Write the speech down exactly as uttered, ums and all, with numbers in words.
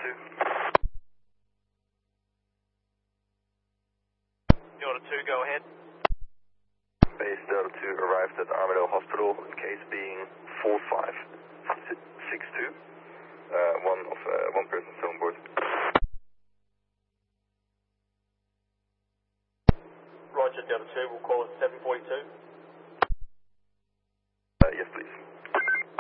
two. Delta two, go ahead. Base Delta two arrived at Armadale Hospital, case being four five six two. Uh, one of uh, one person still on board. Roger, Delta two, we'll call it seven forty-two.